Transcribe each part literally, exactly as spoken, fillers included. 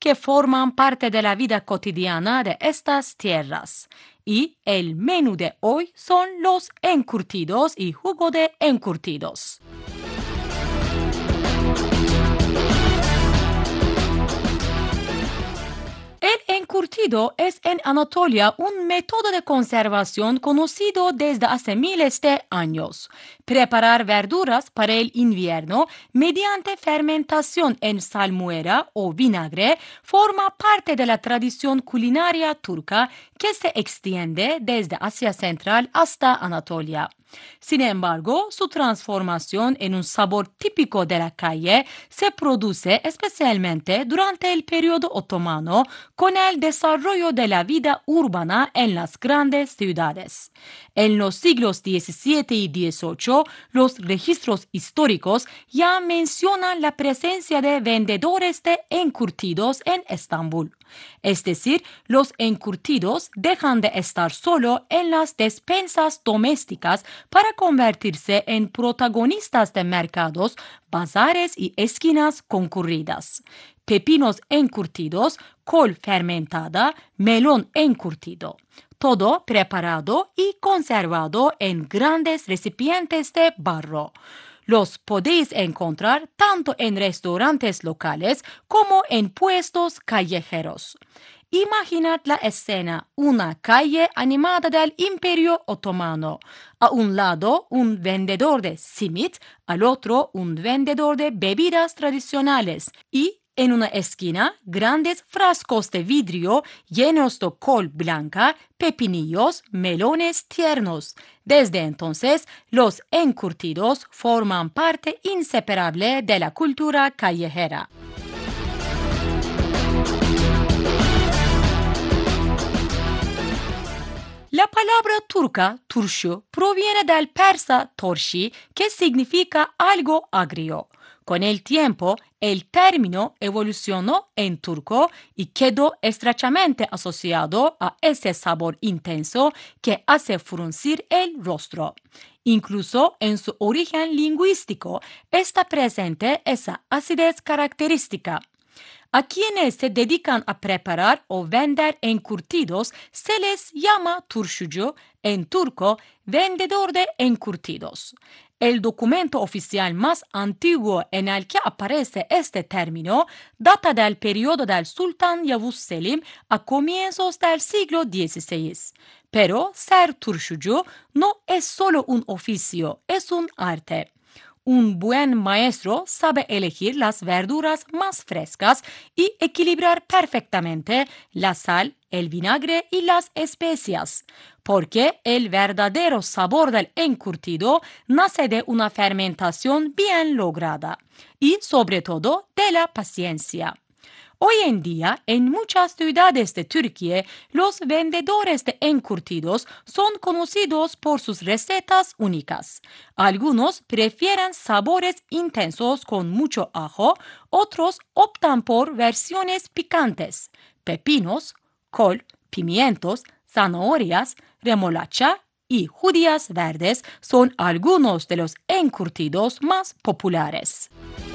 que forman parte de la vida cotidiana de estas tierras. Y el menú de hoy son los encurtidos y jugo de encurtidos. El encurtido es en Anatolia un método de conservación conocido desde hace miles de años. Preparar verduras para el invierno mediante fermentación en salmuera o vinagre forma parte de la tradición culinaria turca que se extiende desde Asia Central hasta Anatolia. Sin embargo, su transformación en un sabor típico de la calle se produce especialmente durante el periodo otomano con el desarrollo de la vida urbana en las grandes ciudades. En los siglos diecisiete y dieciocho, los registros históricos ya mencionan la presencia de vendedores de encurtidos en Estambul. Es decir, los encurtidos dejan de estar solo en las despensas domésticas para convertirse en protagonistas de mercados, bazares y esquinas concurridas. Pepinos encurtidos, col fermentada, melón encurtido. Todo preparado y conservado en grandes recipientes de barro. Los podéis encontrar tanto en restaurantes locales como en puestos callejeros. Imaginad la escena, una calle animada del Imperio Otomano. A un lado un vendedor de simit, al otro un vendedor de bebidas tradicionales y en una esquina, grandes frascos de vidrio llenos de col blanca, pepinillos, melones tiernos. Desde entonces, los encurtidos forman parte inseparable de la cultura callejera. La palabra turca, turşu, proviene del persa torshi, que significa algo agrio. Con el tiempo, el término evolucionó en turco y quedó estrechamente asociado a ese sabor intenso que hace fruncir el rostro. Incluso en su origen lingüístico está presente esa acidez característica. A quienes se dedican a preparar o vender encurtidos se les llama turşucu, en turco, vendedor de encurtidos. El documento oficial más antiguo en el que aparece este término data del periodo del sultán Yavuz Selim a comienzos del siglo dieciséis. Pero ser turşucu no es solo un oficio, es un arte. Un buen maestro sabe elegir las verduras más frescas y equilibrar perfectamente la sal, el vinagre y las especias, porque el verdadero sabor del encurtido nace de una fermentación bien lograda y, sobre todo, de la paciencia. Hoy en día, en muchas ciudades de Turquía, los vendedores de encurtidos son conocidos por sus recetas únicas. Algunos prefieren sabores intensos con mucho ajo, otros optan por versiones picantes, pepinos, col, pimientos, zanahorias, remolacha y judías verdes son algunos de los encurtidos más populares.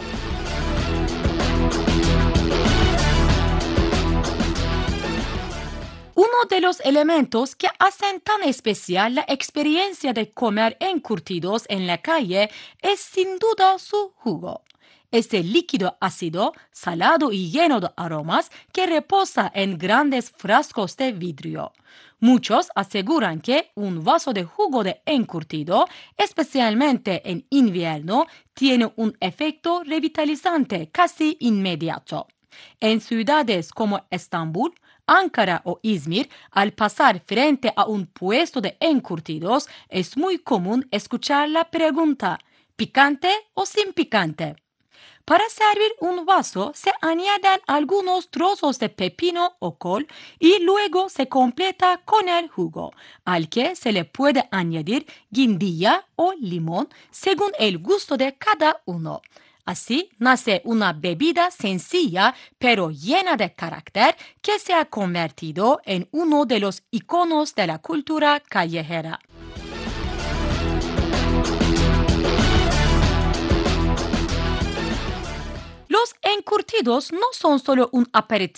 Uno de los elementos que hacen tan especial la experiencia de comer encurtidos en la calle es sin duda su jugo. Este líquido ácido, salado y lleno de aromas que reposa en grandes frascos de vidrio. Muchos aseguran que un vaso de jugo de encurtido, especialmente en invierno, tiene un efecto revitalizante casi inmediato. En ciudades como Estambul, Ankara o İzmir, al pasar frente a un puesto de encurtidos, es muy común escuchar la pregunta, ¿picante o sin picante? Para servir un vaso se añaden algunos trozos de pepino o col y luego se completa con el jugo, al que se le puede añadir guindilla o limón según el gusto de cada uno. Así nace una bebida sencilla pero llena de carácter que se ha convertido en uno de los iconos de la cultura callejera. Los encurtidos no son solo un aperitivo